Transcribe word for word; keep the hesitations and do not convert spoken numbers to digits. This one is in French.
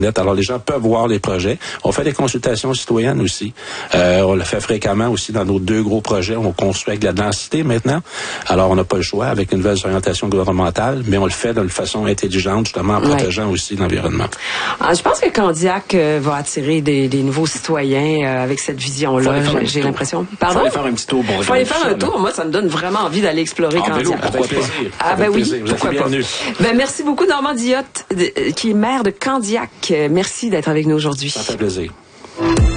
Alors, les gens peuvent voir les projets. On fait des consultations citoyennes aussi. Euh, on le fait fréquemment aussi dans nos deux gros projets. On construit avec de la densité maintenant. Alors, on n'a pas le choix avec une nouvelle orientation gouvernementale, mais on le fait de façon intelligente, justement, en protégeant ouais. aussi l'environnement. Ah, je pense que Candiac euh, va attirer des, des nouveaux citoyens euh, avec cette vision-là, j'ai, j'ai l'impression. Pardon? Faut aller faire un petit tour. Bon, faut aller faire un tour. Moi, ça me donne vraiment envie d'aller explorer en Candiac. Vélo, avec plaisir. Ah, ben avec oui, plaisir. Vous pourquoi êtes pas. bienvenue. Ben, merci beaucoup, Normand Diotte, de, qui est maire de Candiac. Merci d'être avec nous aujourd'hui. Ça fait plaisir.